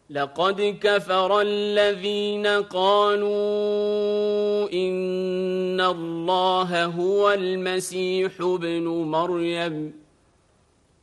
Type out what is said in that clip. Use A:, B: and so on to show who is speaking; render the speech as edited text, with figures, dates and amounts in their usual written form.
A: لقد كفر الذين قالوا إن الله هو المسيح ابن مريم